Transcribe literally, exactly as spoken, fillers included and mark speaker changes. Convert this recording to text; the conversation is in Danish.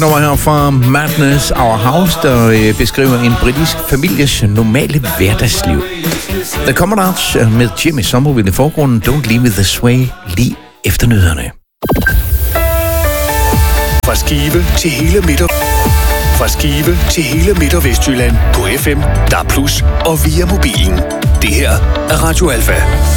Speaker 1: Nummer her fra Madness Our House, der øh, beskriver en britisk families normale hverdagsliv. The Commodores med Jimmy Somerville i forgrunden, Don't Leave Me This Way, lige efter nyhederne.
Speaker 2: Fra Skive til hele Midt- Fra Skive til hele Midt- og Vestjylland på F M, D A B plus og via mobilen. Det her er Radio Alfa.